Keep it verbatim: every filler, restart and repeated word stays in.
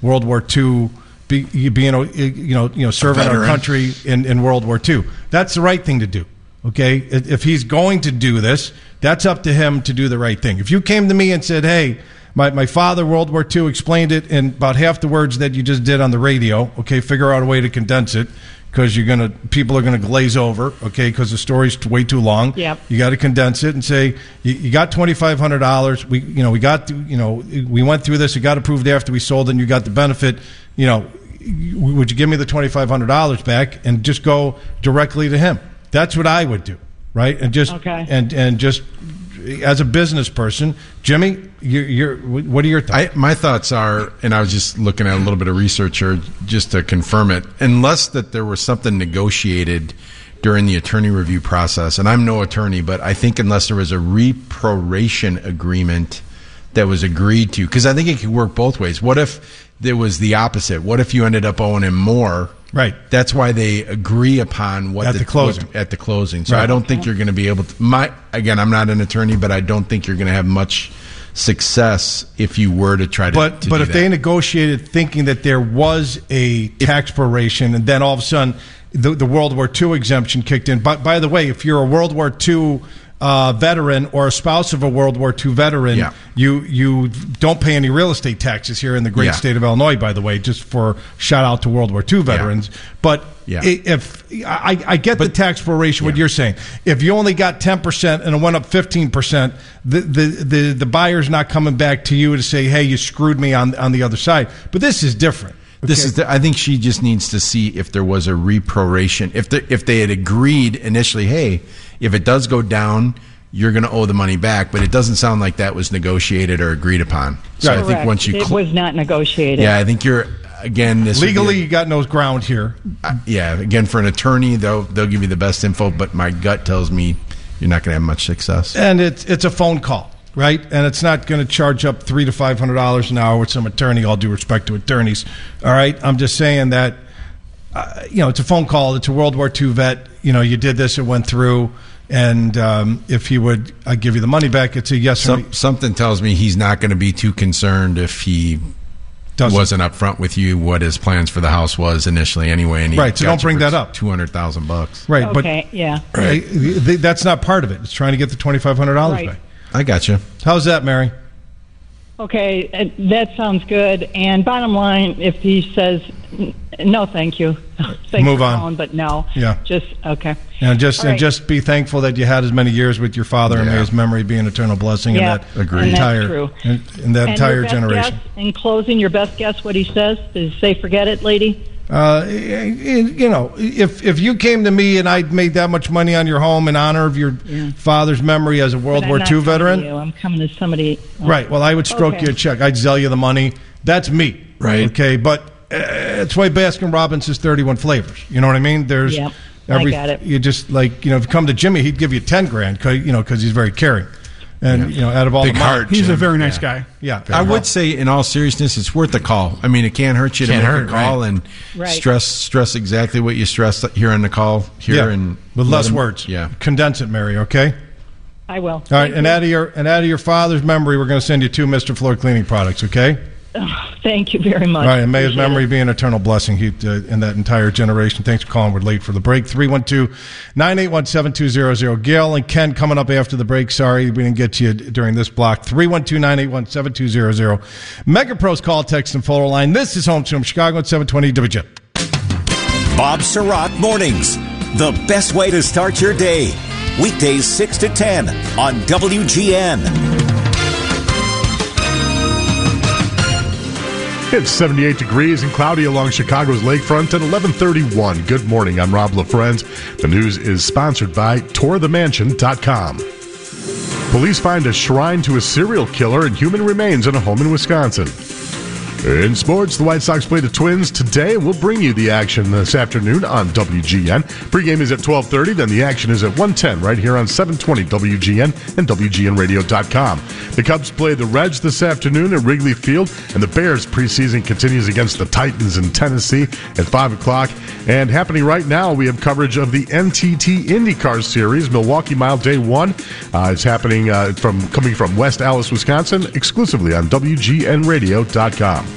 World War Two, be, being a, you know you know serving our country in, in World War Two. That's the right thing to do. Okay, if he's going to do this, that's up to him to do the right thing. If you came to me and said, "Hey, my my father, World War Two, explained it in about half the words that you just did on the radio," okay, figure out a way to condense it. Because you're gonna, people are gonna glaze over, okay? Because the story's way too long. Yep. You got to condense it and say you, you got twenty-five hundred dollars. We, you know, we got, to, you know, we went through this. It got approved after we sold, and you got the benefit. You know, would you give me the twenty-five hundred dollars back and just go directly to him? That's what I would do, right? And just okay. and and just as a business person, Jimmy, you're, you're what are your thoughts? I, my thoughts are, and I was just looking at a little bit of research here just to confirm it, unless that there was something negotiated during the attorney review process, and I'm no attorney, but I think unless there was a reproration agreement that was agreed to, because I think it could work both ways. What if there was the opposite? What if you ended up owing him more? Right. That's why they agree upon what at the, the closing. What, at the closing. So right. I don't think you're going to be able to. My again, I'm not an attorney, but I don't think you're going to have much success if you were to try to. But to but do if that. they negotiated thinking that there was a tax proration, and then all of a sudden the, the World War Two exemption kicked in. But by the way, if you're a World War Two Uh, veteran or a spouse of a World War Two veteran, yeah. you you don't pay any real estate taxes here in the great yeah. state of Illinois, by the way, just for shout out to World War Two veterans. Yeah. But yeah. if I, I get but, the tax proration, yeah. what you're saying, if you only got ten percent and it went up fifteen percent, the, the, the, the buyer's not coming back to you to say, hey, you screwed me on, on the other side. But this is different. Okay. This is. The, I think she just needs to see if there was a reproration. If the, if they had agreed initially, hey, if it does go down, you're going to owe the money back. But it doesn't sound like that was negotiated or agreed upon. So Correct. I think once you, it cl- was not negotiated. Yeah, I think you're again. This legally, a, you got no ground here. Uh, yeah, again, for an attorney, they'll they'll give you the best info. But my gut tells me you're not going to have much success. And it's it's a phone call. Right, and it's not going to charge up three to five hundred dollars an hour with some attorney. All due respect to attorneys, all right. I'm just saying that, uh, you know, it's a phone call. It's a World War Two vet. You know, you did this, it went through, and um, if he would, I give you the money back. It's a yes. Some, or no. Something tells me he's not going to be too concerned if he Doesn't. wasn't upfront with you what his plans for the house was initially anyway. And he right, so don't bring that up. Two hundred thousand bucks. Right, okay, but yeah, right, that's not part of it. It's trying to get the twenty five hundred dollars right. back. I got you. How's that, Mary? Okay, uh, that sounds good. And bottom line, if he says no, thank you, thanks move for on. calling, but no, yeah, just okay. And just All and right. just be thankful that you had as many years with your father, yeah. and may his memory be an eternal blessing yeah. in that Agreed. entire and that's true. In, in that and entire your best generation. Guess, in closing, your best guess what he says? Does he say forget it, lady? Uh, you know, if if you came to me and I made that much money on your home in honor of your yeah. father's memory as a World but War I'm Two not coming veteran, to you. I'm coming to somebody. Right. Well, I would stroke okay. you a check. I'd sell you the money. That's me. Right. Okay. But uh, it's why Baskin Robbins is thirty-one flavors. You know what I mean? There's yep. every. I got it. You just like you know, if you come to Jimmy, he'd give you ten grand. Cause, you know, because he's very caring. And, yeah. you know, out of all Big the heart, he's Jim. a very nice yeah. guy. Yeah. I would say, in all seriousness, it's worth a call. I mean, it can't hurt you to Can't make hurt, a call right. and Right. stress stress exactly what you stressed here on the call here Yeah. and With let less him- words. Yeah. Condense it, Mary, okay? I will. All right, and out of your and out of your father's memory, we're going to send you two Mister Floor cleaning products, okay? Oh, thank you very much. All right, and may his Appreciate memory it. be an eternal blessing he, uh, in that entire generation. Thanks for calling. We're late for the break. three one two, nine eight one, seven two zero zero. Gail and Ken coming up after the break. Sorry we didn't get to you during this block. three one two, nine eight one, seven two zero zero. Mega Pros call, text, and follow line. This is Home Stream Chicago at seven twenty W J. Bob Surratt Mornings. The best way to start your day. Weekdays six to ten on W G N. It's seventy-eight degrees and cloudy along Chicago's lakefront at eleven thirty-one. Good morning. I'm Rob LaFrenz. The news is sponsored by tour the mansion dot com. Police find a shrine to a serial killer and human remains in a home in Wisconsin. In sports, the White Sox play the Twins today, and we'll bring you the action this afternoon on W G N. Pregame is at twelve thirty, then the action is at one ten right here on seven twenty W G N and W G N radio dot com. The Cubs play the Reds this afternoon at Wrigley Field, and the Bears preseason continues against the Titans in Tennessee at five o'clock. And happening right now, we have coverage of the N T T IndyCar Series, Milwaukee Mile Day one. Uh, it's happening uh, from coming from West Allis, Wisconsin, exclusively on W G N radio dot com.